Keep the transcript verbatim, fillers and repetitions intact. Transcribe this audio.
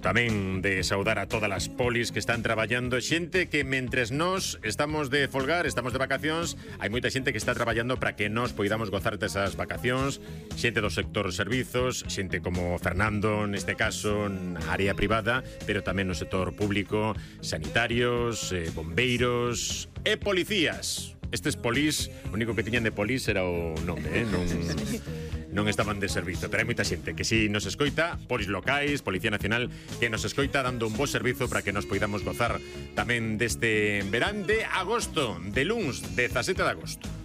tamén de saudar a todas as polis que están traballando, xente que mentres nós estamos de folgar, estamos de vacacións, hai moita xente que está traballando para que nós poidamos gozar desas vacacións, xente do sector servizos, xente como Fernando, neste caso, na área privada, pero tamén no sector público, sanitarios, eh, bombeiros e policías. Estes polís, o único que tiñan de polís era o nome, eh? non, non estaban de servizo. Pero hai moita xente que si nos escoita, polis locais, Policía Nacional, que nos escoita dando un bo servizo para que nos poidamos gozar tamén deste verán de agosto, de luns, dezasete de agosto.